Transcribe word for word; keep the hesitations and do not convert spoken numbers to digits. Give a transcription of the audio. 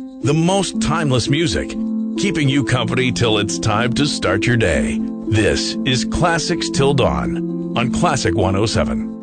The most timeless music, keeping you company till it's time to start your day. This is Classics Till Dawn on Classic one oh seven.